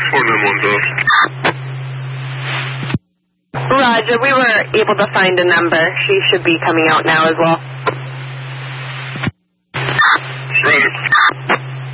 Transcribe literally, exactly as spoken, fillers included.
four nine one Dove. Roger, we were able to find a number. She should be coming out now as well.